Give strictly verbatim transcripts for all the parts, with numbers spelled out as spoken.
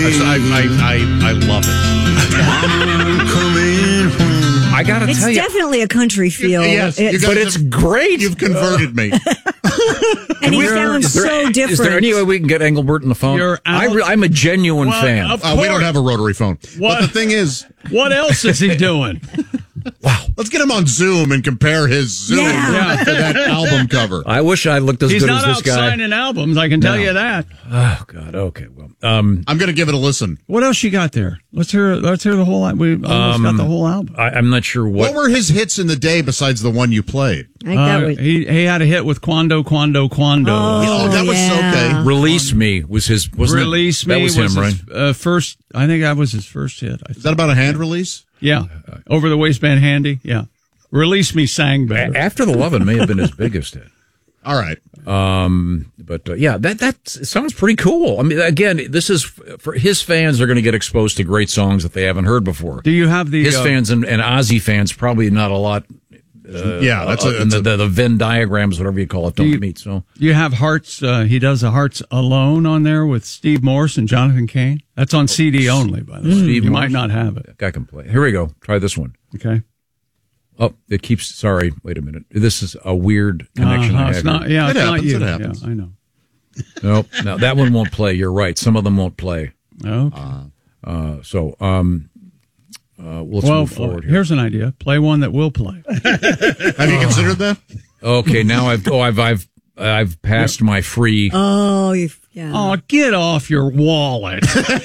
I, I, I, I love it. I gotta It's tell you, definitely a country feel. Yes, It- you but guys it's have- great. You've converted me. and he Is there- sounds is there- so different. Is there any way we can get Engelbert on the phone? You're I out. re- I'm a genuine Well, fan. of Uh, we don't course. have a rotary phone. What? But the thing is, What else is he doing? let's get him on Zoom and compare his Zoom Yeah. to that album cover. I wish I looked as He's good not as out this guy. signing albums, I can tell No. you that. Oh God. Okay. Well. Um. I'm going to give it a listen. What else you got there? Let's hear. Let's hear the whole. al- We almost got the whole album. I, I'm not sure What what. were his hits in the day besides the one you played? I think that Uh, was, he he had a hit with Quando Quando Quando. Oh, that was yeah. okay. Release Me was his. Wasn't Release it? Me That was, him, right? his, uh, first. I think that was his first hit. I Is that about a hand release? Yeah, over the waistband handy. Yeah, Release Me sang better. A- After the Lovin' may have been his biggest hit. All right. Um, but uh, yeah, that that sounds pretty cool. I mean, again, this is for his fans are going to get exposed to great songs that they haven't heard before. Do you have the His uh, fans and, and Ozzy fans probably not a lot. Uh, yeah, that's uh, a, and that's the, a the the Venn diagrams, whatever you call it, don't you- meet. So You have Hearts. Uh, he does the Hearts Alone on there with Steve Morse and Jonathan Cain. That's on C D only, by the way. Steve you Morse. might not have it. guy can play. Here we go. Try this one. Okay. Oh, it keeps. Sorry, wait a minute. This is a weird connection. Uh-huh, I it's have not. here. Yeah, It it's not happens, you. it happens. Yeah, I know. Nope. No, that one won't play. You're right. Some of them won't play. Okay. Uh, so, um, uh, let's well, move forward here. here's an idea. Play one that will play. Have you considered that? Okay, now I've oh I've I've I've passed my free. oh, you yeah. Oh, get off your wallet!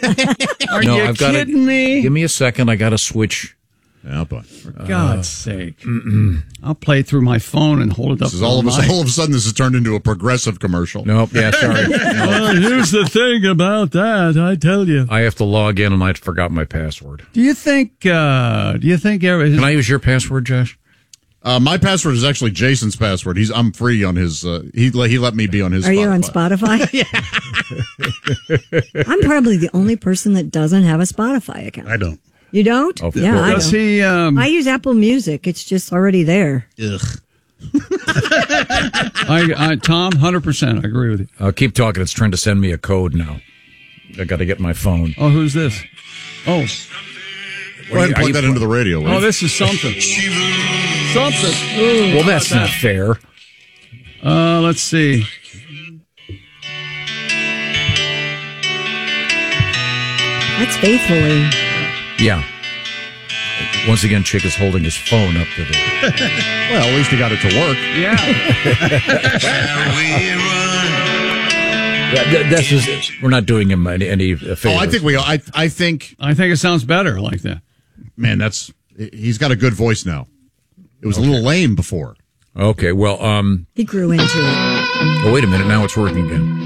Are no, you I've got kidding me? Give me a second. I got to switch. Yeah, but For God's sake! I'll play it through my phone and hold it up. this is to all of the a mic. all of a sudden this has turned into a progressive commercial. Nope. Yeah, sorry. Well, here's the thing about that. I tell you. I have to log in and I forgot my password. Do you think? Uh, do you think? Every, Can I use your password, Josh? Uh, my password is actually Jason's password. He's I'm free on his. Uh, he let- he let me be on his. Are you on Spotify. Spotify? I'm probably the only person that doesn't have a Spotify account. I don't. You don't? Of yeah, I does don't. he? Um, I use Apple Music. It's just already there. Ugh. I, I, Tom, hundred percent. I agree with you. Uh, keep talking. It's trying to send me a code now. I got to get my phone. Oh, who's this? Oh, Go ahead and Are plug you- that into the radio. will oh, you? this is something. Something. Ooh, Well, that's not fair. Uh, let's see. That's faithfully. Yeah. Once again, Chick is holding his phone up to the. Well, at least he got it to work. Yeah. Yeah, th- this is. We're not doing him any, any favors. Oh, I think we. I I think. I think it sounds better like that. Man, that's. He's got a good voice now. It was a little lame before. Okay. Well, um. He grew into it. Oh, wait a minute. Now it's working again.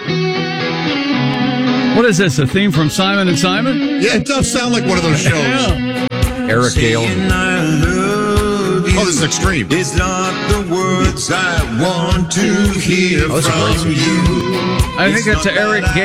What is this? A theme from Simon and Simon? Yeah, it does sound like one of those shows. Yeah. Eric Gale. Oh, this is extreme. It's not the words I want to hear Oh, that's a great from song. you. I think that's Eric Gale.